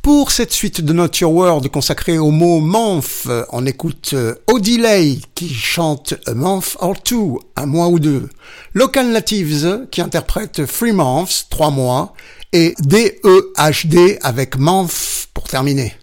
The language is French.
Pour cette suite de Not Your Word consacrée au mot month, on écoute Odilei qui chante A Month or Two, un mois ou deux. Local Natives qui interprète 3 months, 3 mois, et DEHD avec month pour terminer.